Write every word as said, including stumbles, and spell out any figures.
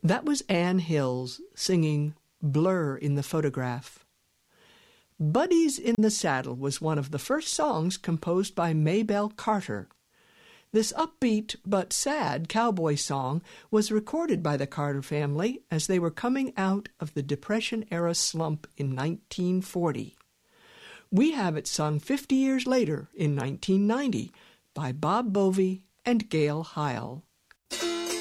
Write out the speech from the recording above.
That was Ann Hills singing Blur in the Photograph. Buddies in the Saddle was one of the first songs composed by Maybelle Carter. This upbeat but sad cowboy song was recorded by the Carter family as they were coming out of the Depression-era slump in nineteen forty. We have it sung fifty years later in nineteen ninety by Bob Bovey and Gail Heil.